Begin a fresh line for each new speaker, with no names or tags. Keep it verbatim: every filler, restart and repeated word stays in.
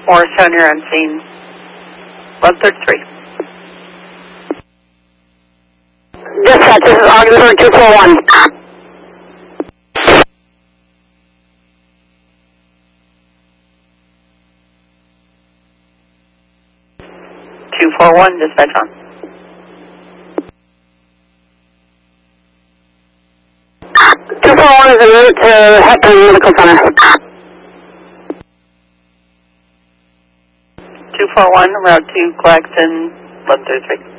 Morristown, you're on scene. one thirty-three.
Dispatch, this is Augsburg two four one.
two four one, dispatch on.
two four one is en route to Hepburn Medical Center.
two four one, route to Claxton, one thirty-three.